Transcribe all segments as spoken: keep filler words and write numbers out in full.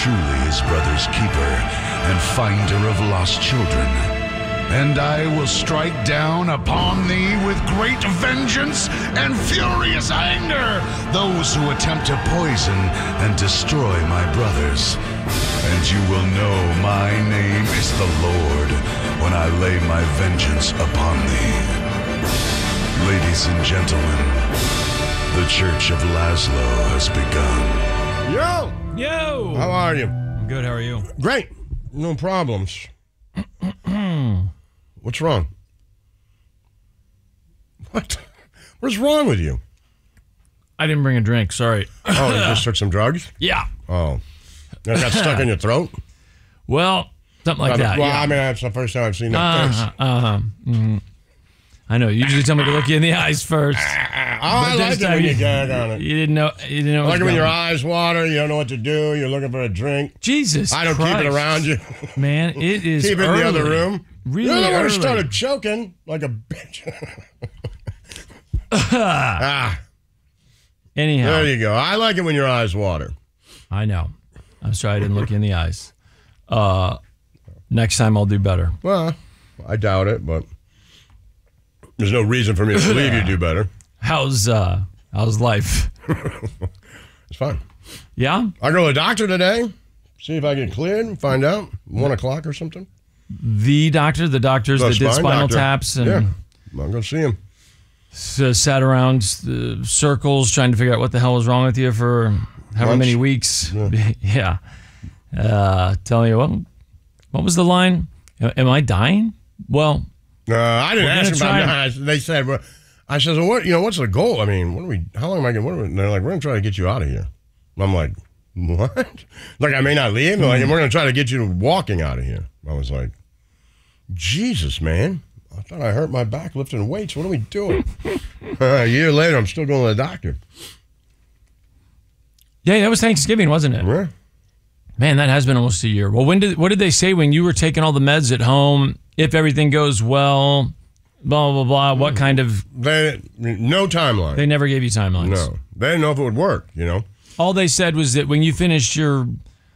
truly his brother's keeper and finder of lost children. And I will strike down upon thee with great vengeance and furious anger those who attempt to poison and destroy my brothers. And you will know my name is the Lord when I lay my vengeance upon thee. Ladies and gentlemen, the Church of Laszlo has begun. Yo! Yo! How are you? I'm good, how are you? Great. No problems. What's wrong? What? What's wrong with you? I didn't bring a drink, sorry. Oh, you just took some drugs? Yeah. Oh. That got stuck in your throat? Well, something like I, that. Well, yeah. I mean, that's the first time I've seen that Uh-huh, face. uh-huh. Mm-hmm. I know. You usually tell me to look you in the eyes first. Oh, I But like this it when time you you- gag on it. You didn't know. You didn't know. I it like was it when your coming. eyes water, you don't know what to do, you're looking for a drink. Jesus I don't Christ. keep it around you. Man, it is Keep it in early. the other room. Really You're the one who early. started choking like a bitch. ah, Anyhow, there you go. I like it when your eyes water. I know. I'm sorry I didn't look you in the eyes. Uh, next time I'll do better. Well, I doubt it, but there's no reason for me to believe you do better. How's uh, how's life? It's fine. Yeah. I'll go to the doctor today, see if I get cleared and find out. One o'clock or something. The doctor, the doctors The that did spine spinal doctor. taps and Yeah, I'll go see him. s- sat around the circles trying to figure out what the hell was wrong with you for however Months. many weeks. Yeah. Yeah. Uh, telling you what, what was the line? Am I dying? Well, Uh, I didn't We're ask gonna about try and- that. I- They said, well, I said, well, what, you know, what's the goal? I mean, what are we, how long am I going to, they're like, we're going to try to get you out of here. I'm like, what? Like, I may not leave. They're like, we're going to try to get you walking out of here. I was like, Jesus, man. I thought I hurt my back lifting weights. What are we doing? uh, a year later, I'm still going to the doctor. yeah, that was Thanksgiving, wasn't it? Yeah. Man, that has been almost a year. Well, when did what did they say when you were taking all the meds at home? If everything goes well, blah blah blah. What kind of? They, no timeline. They never gave you timelines. No. They didn't know if it would work, you know? All they said was that when you finished your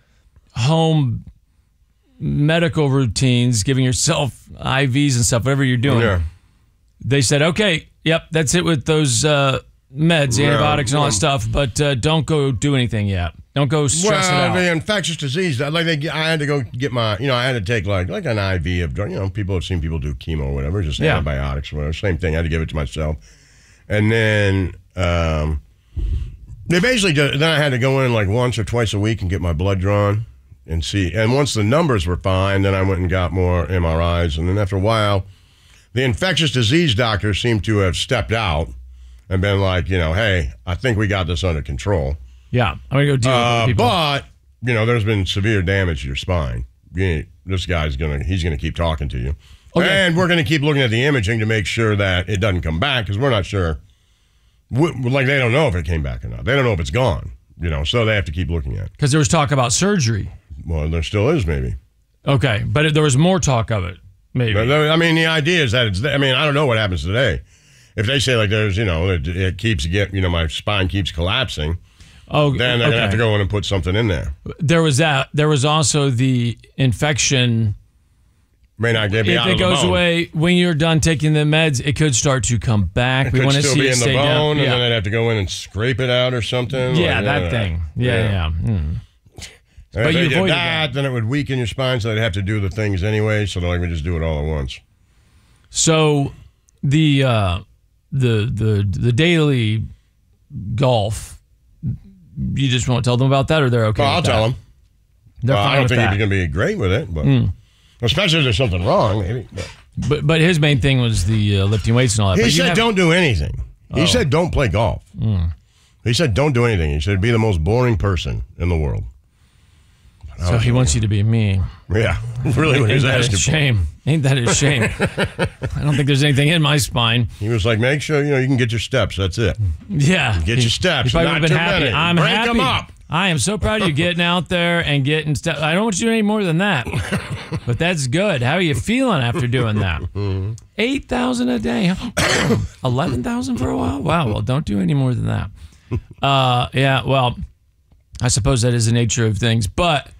home medical routines, giving yourself I Vs and stuff, whatever you're doing, Yeah. they said, okay, yep, that's it with those uh, meds, Yeah, antibiotics, and all that yeah. stuff. But uh, don't go do anything yet. Don't go stress well, it out. the infectious disease, like they, I had to go get my, you know, I had to take like like an I V of drug. You know, people have seen people do chemo or whatever, just Yeah. antibiotics or whatever. Same thing. I had to give it to myself, and then um, they basically just, then I had to go in like once or twice a week and get my blood drawn and see. And once the numbers were fine, then I went and got more M R Is, and then after a while, the infectious disease doctors seemed to have stepped out and been like, you know, hey, I think we got this under control. Yeah, I'm going to go deal with Uh, other people. but you know, there's been severe damage to your spine. You, this guy's gonna, he's gonna keep talking to you, Okay. and we're gonna keep looking at the imaging to make sure that it doesn't come back because we're not sure. We, like they don't know if it came back or not. They don't know if it's gone. You know, so they have to keep looking at it. Because there was talk about surgery. Well, there still is maybe. Okay, but it, there was more talk of it, maybe. But, I mean, the idea is that it's. I mean, I don't know what happens today. If they say like there's, you know, it, it keeps get, you know, my spine keeps collapsing. oh, Then they're okay. gonna have to go in and put something in there. There was that. There was also the infection. May not get me If out it of the goes bone. away when you're done taking the meds, it could start to come back. It we could want to still see be it in the stay bone, down. and Yeah, then they'd have to go in and scrape it out or something. yeah, Like, that uh, thing. Yeah, yeah. Hmm. And But if you they did avoided that, that. then it would weaken your spine, so they'd have to do the things anyway. So they're like, we just do it all at once. So the uh, the the the daily golf. You just won't tell them about that, or they're okay. Well, I'll with tell that? them. They're Well, fine I don't with think that. he's going to be great with it, but especially if there's something wrong, maybe. But But but his main thing was the uh, lifting weights and all that. he But you said, have- don't do anything. He Oh. said, don't play golf. He said, don't do anything. He said, be the most boring person in the world. So he wants you to be me. Yeah, really, what he Ain't was that a asking for. shame? Ain't that a shame? I don't think there's anything in my spine. He was like, make sure you know you can get your steps. That's it. Yeah, Get your steps, He probably not would have been too happy. many. I'm Break happy. 'em up. I am so proud of you getting out there and getting stuff. I don't want you to do any more than that, but that's good. How are you feeling after doing that? Eight thousand a day, eleven thousand for a while. Wow. Well, don't do any more than that. Uh, yeah. Well, I suppose that is the nature of things, but